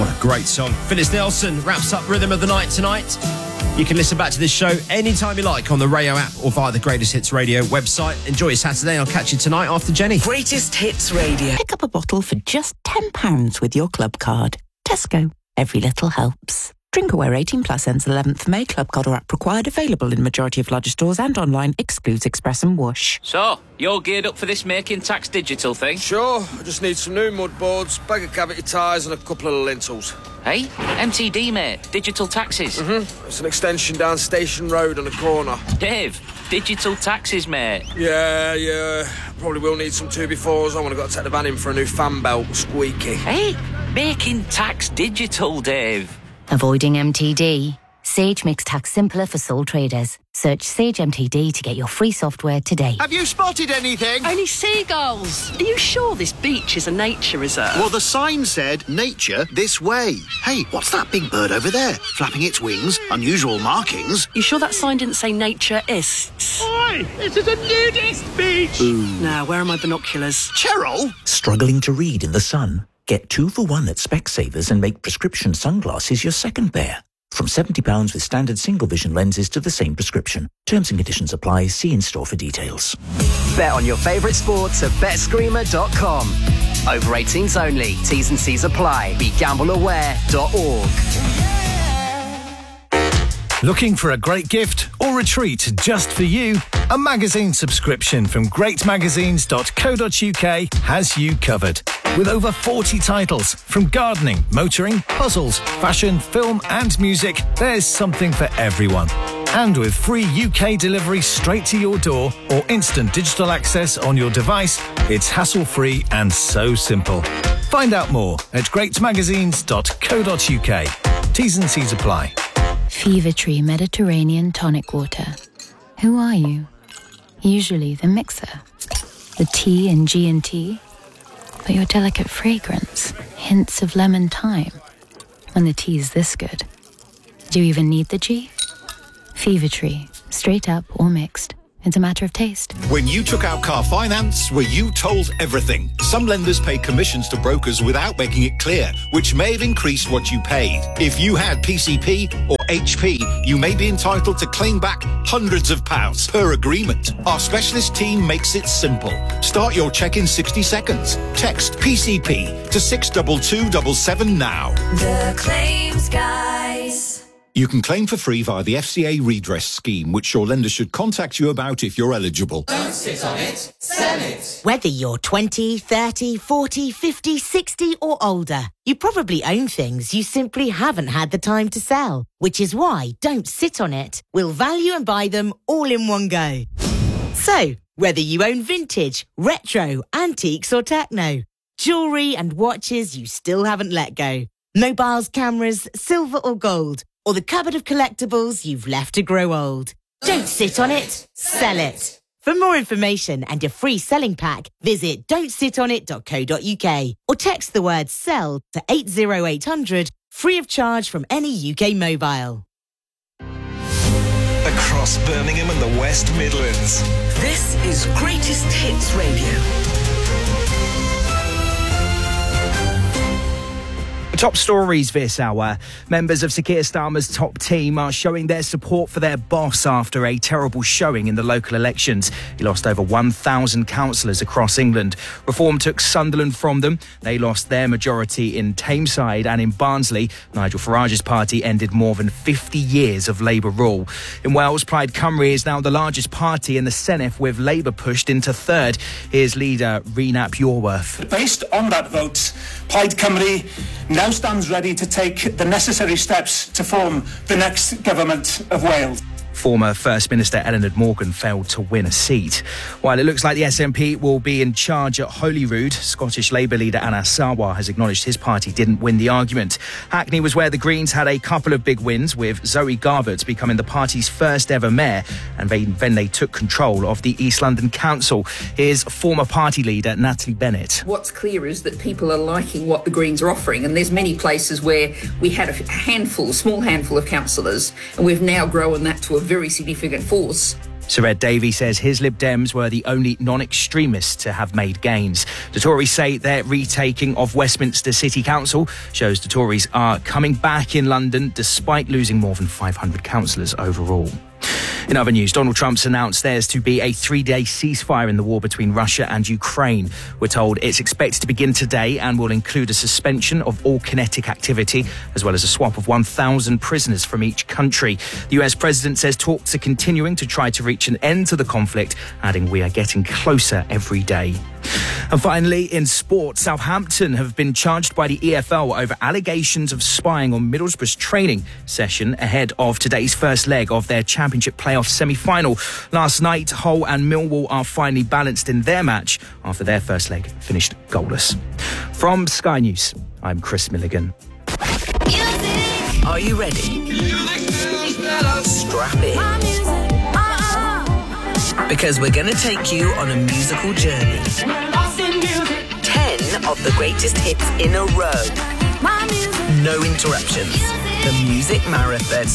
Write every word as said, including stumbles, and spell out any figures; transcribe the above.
What a great song. Phyllis Nelson wraps up Rhythm of the Night tonight. You can listen back to this show anytime you like on the Rayo app or via the Greatest Hits Radio website. Enjoy your Saturday. I'll catch you tonight after Jenny. Greatest Hits Radio. Pick up a bottle for just ten pounds with your club card. Tesco. Every little helps. Drinkaware eighteen plus ends eleventh of May. Club card or app required. Available in majority of larger stores and online. Excludes Express and Whoosh. So, you're geared up for this Making Tax Digital thing? Sure. I just need some new mud boards, bag of cavity tyres and a couple of lintels. Hey, M T D, mate. Digital taxes. Mm-hmm. It's an extension down Station Road on a corner. Dave, digital taxes, mate. Yeah, yeah. Probably will need some two befores. I want to go take the van in for a new fan belt. Squeaky. Hey, Making Tax Digital, Dave. Avoiding M T D? Sage makes tax simpler for sole traders. Search Sage M T D to get your free software today. Have you spotted anything? Only seagulls. Are you sure this beach is a nature reserve? Well, the sign said, nature this way. Hey, what's that big bird over there? Flapping its wings, unusual markings. You sure that sign didn't say nature-ists? Oi, this is a nudist beach. Ooh. Now, where are my binoculars? Cheryl? Struggling to read in the sun? Get two for one at Specsavers and make prescription sunglasses your second pair. From seventy pounds with standard single vision lenses to the same prescription. Terms and conditions apply. See in store for details. Bet on your favourite sports at bet screamer dot com. Over eighteens only. T's and C's apply. Be gamble aware dot org. Looking for a great gift or a treat just for you? A magazine subscription from great magazines dot co dot uk has you covered. With over forty titles, from gardening, motoring, puzzles, fashion, film and music, there's something for everyone. And with free U K delivery straight to your door or instant digital access on your device, it's hassle-free and so simple. Find out more at great magazines dot co dot uk. T's and C's apply. Fever Tree Mediterranean Tonic Water. Who are you? Usually the mixer, the T and G and T, but your delicate fragrance, hints of lemon thyme. When the tea's this good, do you even need the G? Fever Tree, straight up or mixed. It's a matter of taste. When you took out car finance, were you told everything? Some lenders pay commissions to brokers without making it clear, which may have increased what you paid. If you had P C P or H P, you may be entitled to claim back hundreds of pounds per agreement. Our specialist team makes it simple. Start your check in sixty seconds. Text P C P to six two two seven seven now. The Claims Guys. You can claim for free via the F C A redress scheme, which your lender should contact you about if you're eligible. Don't sit on it, sell it. Whether you're twenty, thirty, forty, fifty, sixty or older, you probably own things you simply haven't had the time to sell, which is why Don't Sit on It will value and buy them all in one go. So, whether you own vintage, retro, antiques or techno, jewellery and watches you still haven't let go, mobiles, cameras, silver or gold, or the cupboard of collectibles you've left to grow old. Don't sit on it, sell it. For more information and a free selling pack, visit don't sit on it dot co dot uk or text the word SELL to eight zero eight hundred, free of charge from any U K mobile. Across Birmingham and the West Midlands. This is Greatest Hits Radio. Top stories this hour. Members of Sir Keir Starmer's top team are showing their support for their boss after a terrible showing in the local elections. He lost over one thousand councillors across England. Reform took Sunderland from them. They lost their majority in Tameside, and in Barnsley, Nigel Farage's party ended more than fifty years of Labour rule. In Wales, Plaid Cymru is now the largest party in the Senedd, with Labour pushed into third. Here's leader Rhys Iorwerth. Based on that vote, Plaid Cymru now stands ready to take the necessary steps to form the next government of Wales. Former First Minister Eleanor Morgan failed to win a seat. While it looks like the S N P will be in charge at Holyrood, Scottish Labour leader Anas Sarwar has acknowledged his party didn't win the argument. Hackney was where the Greens had a couple of big wins, with Zoe Garbutt becoming the party's first ever mayor, and then they took control of the East London Council. Here's former party leader Natalie Bennett. What's clear is that people are liking what the Greens are offering, and there's many places where we had a handful, a small handful of councillors, and we've now grown that to a very significant force. Sir Ed Davey says his Lib Dems were the only non-extremists to have made gains. The Tories say their retaking of Westminster City Council shows the Tories are coming back in London despite losing more than five hundred councillors overall. In other news, Donald Trump's announced there's to be a three-day ceasefire in the war between Russia and Ukraine. We're told it's expected to begin today and will include a suspension of all kinetic activity, as well as a swap of one thousand prisoners from each country. The U S president says talks are continuing to try to reach an end to the conflict, adding we are getting closer every day. And finally, in sport, Southampton have been charged by the E F L over allegations of spying on Middlesbrough's training session ahead of today's first leg of their Championship playoff semi-final. Last night, Hull and Millwall are finally balanced in their match after their first leg finished goalless. From Sky News, I'm Chris Milligan. Are you ready? Strap in. Because we're going to take you on a musical journey. Ten of the greatest hits in a row. No interruptions. The Music Marathon.